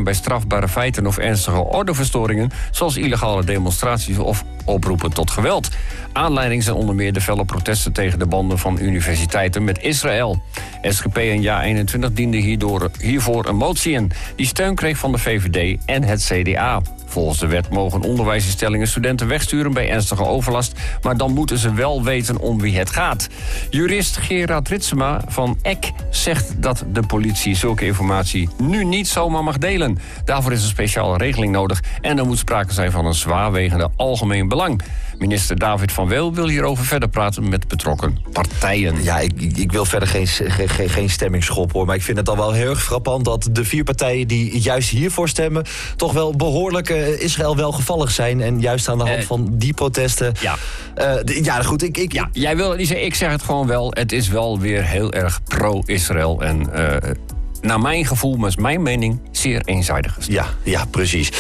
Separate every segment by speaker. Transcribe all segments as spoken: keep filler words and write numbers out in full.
Speaker 1: bij strafbare feiten of ernstige ordeverstoringen, zoals illegale demonstraties of oproepen tot geweld. Aanleiding zijn onder meer de felle protesten tegen de banden van universiteiten met Israël. S G P en Ja eenentwintig dienden hierdoor, hiervoor een motie in, die steun kreeg van de V V D en het C D A. Volgens de wet mogen onderwijsinstellingen studenten wegsturen bij ernstige overlast, maar dan moeten ze wel weten om wie het gaat. Jurist Gerard Ritsema van E C zegt dat de politie zulke informatie nu niet zomaar mag delen. Daarvoor is een speciale regeling nodig en er moet sprake zijn van een zwaarwegende algemeen belang. Minister David van Weel wil hierover verder praten met betrokken partijen.
Speaker 2: Ja, ik, ik wil verder geen, geen, geen stemmingschop hoor, maar ik vind het al wel heel erg frappant dat de vier partijen die juist hiervoor stemmen toch wel behoorlijk uh, Israël welgevallig zijn en juist aan de hand uh, van die protesten.
Speaker 1: Ja,
Speaker 2: uh, ja goed, ik, ik,
Speaker 1: ja, jij wil, ik zeg het gewoon wel, het is wel weer heel erg pro-Israël en uh, naar mijn gevoel, maar is mijn mening, zeer eenzijdig is.
Speaker 2: Ja, ja, precies.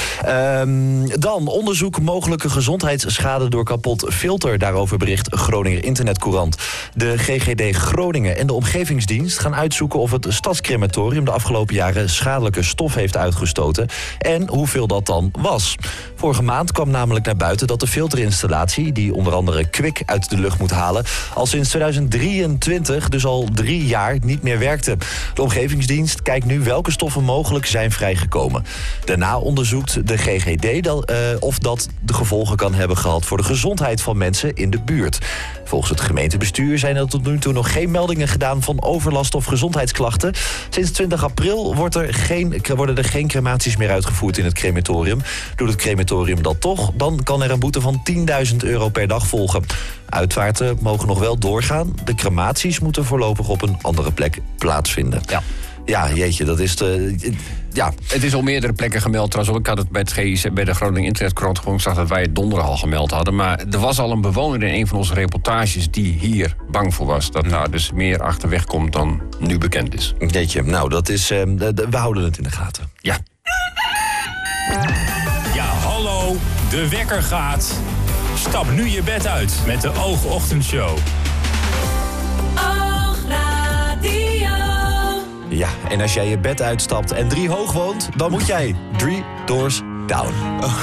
Speaker 2: Um, dan onderzoek mogelijke gezondheidsschade door kapot filter. Daarover bericht Groninger Internetcourant. De G G D Groningen en de Omgevingsdienst gaan uitzoeken of het stadscrematorium de afgelopen jaren schadelijke stof heeft uitgestoten en hoeveel dat dan was. Vorige maand kwam namelijk naar buiten dat de filterinstallatie, die onder andere kwik uit de lucht moet halen, al sinds tweeduizend drieëntwintig, dus al drie jaar, niet meer werkte. De Omgevingsdienst kijkt nu welke stoffen mogelijk zijn vrijgekomen. Daarna onderzoekt de G G D dat, uh, of dat de gevolgen kan hebben gehad voor de gezondheid van mensen in de buurt. Volgens het gemeentebestuur zijn er tot nu toe nog geen meldingen gedaan van overlast of gezondheidsklachten. Sinds twintig april wordt er geen, worden er geen crematies meer uitgevoerd in het crematorium. Doet het crematorium dat toch, dan kan er een boete van tienduizend euro per dag volgen. Uitvaarten mogen nog wel doorgaan. De crematies moeten voorlopig op een andere plek plaatsvinden.
Speaker 1: Ja.
Speaker 2: Ja, jeetje, dat is de... Ja.
Speaker 1: Het is op meerdere plekken gemeld. Trouwens, ik had het bij, het G I C, bij de Groningen Internetcourant gewoon gezegd dat wij het donderdag al gemeld hadden. Maar er was al een bewoner in een van onze reportages die hier bang voor was. Dat daar dus meer achterweg komt dan nu bekend is.
Speaker 2: Jeetje, nou, dat is... Uh, we houden het in de gaten.
Speaker 1: Ja.
Speaker 3: Ja, hallo, de wekker gaat. Stap nu je bed uit met de Oogochtendshow.
Speaker 2: Ja, en als jij je bed uitstapt en drie hoog woont, dan moet jij drie doors down.